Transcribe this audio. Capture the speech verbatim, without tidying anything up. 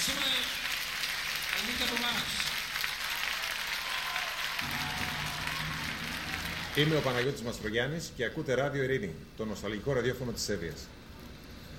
Ευχαριστούμε. Καληνύχτα από εμάς. Είμαι ο Παναγιώτης Μαστρογιάννης και ακούτε Ράδιο Ειρήνη, το νοσταλγικό ραδιόφωνο της Σέβειας.